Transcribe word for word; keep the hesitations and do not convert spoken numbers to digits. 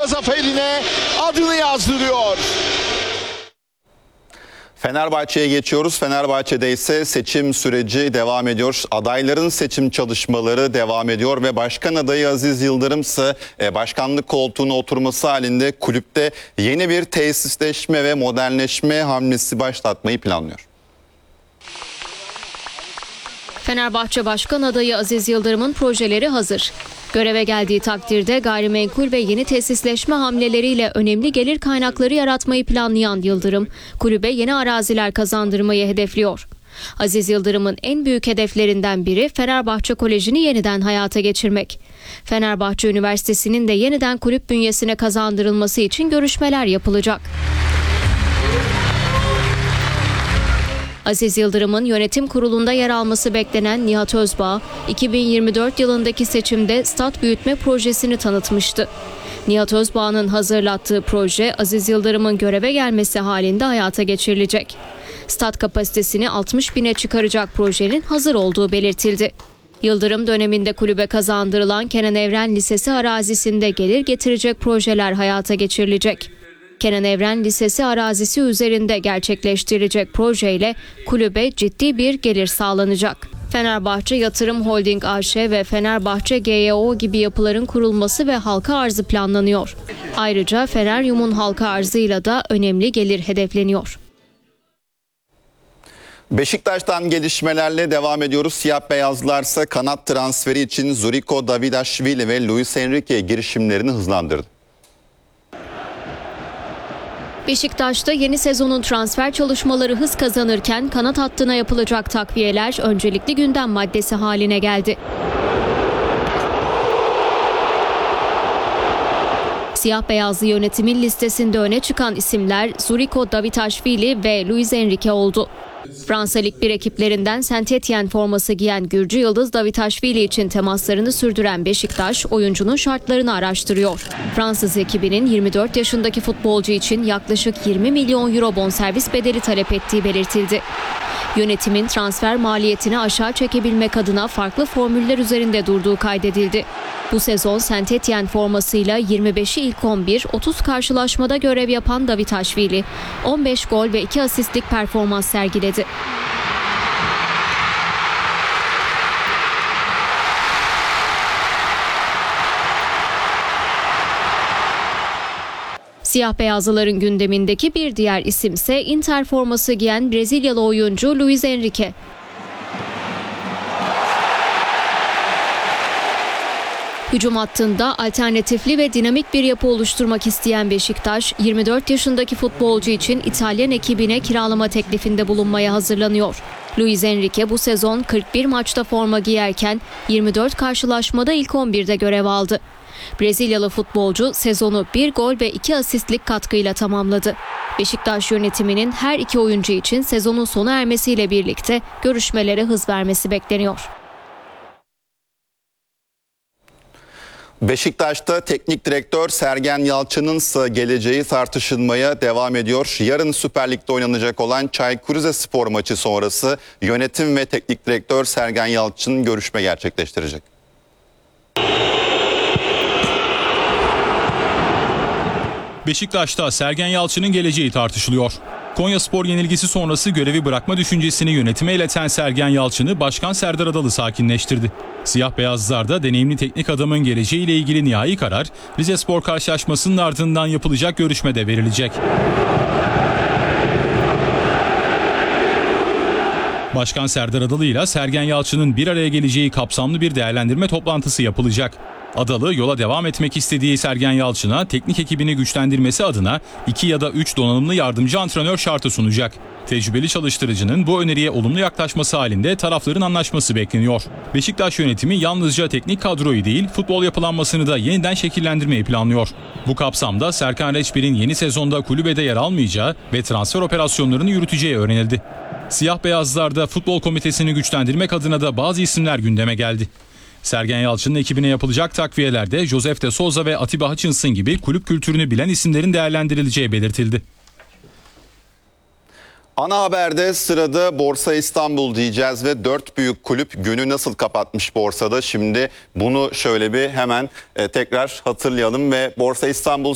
zaferine adını yazdırıyor. Fenerbahçe'ye geçiyoruz. Fenerbahçe'de ise seçim süreci devam ediyor. Adayların seçim çalışmaları devam ediyor ve başkan adayı Aziz Yıldırım ise başkanlık koltuğuna oturması halinde kulüpte yeni bir tesisleşme ve modernleşme hamlesi başlatmayı planlıyor. Fenerbahçe Başkan adayı Aziz Yıldırım'ın projeleri hazır. Göreve geldiği takdirde gayrimenkul ve yeni tesisleşme hamleleriyle önemli gelir kaynakları yaratmayı planlayan Yıldırım, kulübe yeni araziler kazandırmayı hedefliyor. Aziz Yıldırım'ın en büyük hedeflerinden biri Fenerbahçe Koleji'ni yeniden hayata geçirmek. Fenerbahçe Üniversitesi'nin de yeniden kulüp bünyesine kazandırılması için görüşmeler yapılacak. Aziz Yıldırım'ın yönetim kurulunda yer alması beklenen Nihat Özbağ, iki bin yirmi dört yılındaki seçimde stat büyütme projesini tanıtmıştı. Nihat Özbağ'ın hazırlattığı proje Aziz Yıldırım'ın göreve gelmesi halinde hayata geçirilecek. Stat kapasitesini altmış bine çıkaracak projenin hazır olduğu belirtildi. Yıldırım döneminde kulübe kazandırılan Kenan Evren Lisesi arazisinde gelir getirecek projeler hayata geçirilecek. Kenan Evren Lisesi arazisi üzerinde gerçekleştirilecek projeyle kulübe ciddi bir gelir sağlanacak. Fenerbahçe Yatırım Holding A Ş ve Fenerbahçe G Y O gibi yapıların kurulması ve halka arzı planlanıyor. Ayrıca Feneryum'un halka arzıyla da önemli gelir hedefleniyor. Beşiktaş'tan gelişmelerle devam ediyoruz. Siyah beyazlarsa kanat transferi için Zuriko Davidashvili ve Luis Enrique girişimlerini hızlandırdı. Beşiktaş'ta yeni sezonun transfer çalışmaları hız kazanırken kanat hattına yapılacak takviyeler öncelikli gündem maddesi haline geldi. Siyah beyazlı yönetimin listesinde öne çıkan isimler Zuriko Davidashvili ve Luis Enrique oldu. Fransa Lig bir ekiplerinden Saint Etienne forması giyen Gürcü Yıldız Davidashvili için temaslarını sürdüren Beşiktaş, oyuncunun şartlarını araştırıyor. Fransız ekibinin yirmi dört yaşındaki futbolcu için yaklaşık yirmi milyon euro bonservis bedeli talep ettiği belirtildi. Yönetimin transfer maliyetini aşağı çekebilmek adına farklı formüller üzerinde durduğu kaydedildi. Bu sezon Saint Etienne formasıyla yirmi beşi ilk on bir, otuz karşılaşmada görev yapan Davidashvili, on beş gol ve iki asistlik performans sergiledi. Siyah beyazlıların gündemindeki bir diğer isimse Inter forması giyen Brezilyalı oyuncu Luis Enrique. Hücum hattında alternatifli ve dinamik bir yapı oluşturmak isteyen Beşiktaş, yirmi dört yaşındaki futbolcu için İtalyan ekibine kiralama teklifinde bulunmaya hazırlanıyor. Luis Enrique bu sezon kırk bir maçta forma giyerken yirmi dört karşılaşmada ilk on birde görev aldı. Brezilyalı futbolcu sezonu bir gol ve iki asistlik katkıyla tamamladı. Beşiktaş yönetiminin her iki oyuncu için sezonun sona ermesiyle birlikte görüşmelere hız vermesi bekleniyor. Beşiktaş'ta teknik direktör Sergen Yalçın'ın ise geleceği tartışılmaya devam ediyor. Yarın Süper Lig'de oynanacak olan Çaykur Rizespor maçı sonrası yönetim ve teknik direktör Sergen Yalçın görüşme gerçekleştirecek. Beşiktaş'ta Sergen Yalçın'ın geleceği tartışılıyor. Konyaspor yenilgisi sonrası görevi bırakma düşüncesini yönetime ileten Sergen Yalçın'ı Başkan Serdar Adalı sakinleştirdi. Siyah beyazlarda deneyimli teknik adamın geleceğiyle ilgili nihai karar Rizespor karşılaşmasının ardından yapılacak görüşmede verilecek. Başkan Serdar Adalı ile Sergen Yalçın'ın bir araya geleceği kapsamlı bir değerlendirme toplantısı yapılacak. Adalı yola devam etmek istediği Sergen Yalçın'a teknik ekibini güçlendirmesi adına iki ya da üç donanımlı yardımcı antrenör şartı sunacak. Tecrübeli çalıştırıcının bu öneriye olumlu yaklaşması halinde tarafların anlaşması bekleniyor. Beşiktaş yönetimi yalnızca teknik kadroyu değil, futbol yapılanmasını da yeniden şekillendirmeyi planlıyor. Bu kapsamda Serkan Reçber'in yeni sezonda kulübede yer almayacağı ve transfer operasyonlarını yürüteceği öğrenildi. Siyah beyazlarda futbol komitesini güçlendirmek adına da bazı isimler gündeme geldi. Sergen Yalçın'ın ekibine yapılacak takviyelerde Josef de Souza ve Atiba Hutchinson gibi kulüp kültürünü bilen isimlerin değerlendirileceği belirtildi. Ana haberde sırada Borsa İstanbul diyeceğiz ve dört büyük kulüp günü nasıl kapatmış borsada? Şimdi bunu şöyle bir hemen tekrar hatırlayalım ve Borsa İstanbul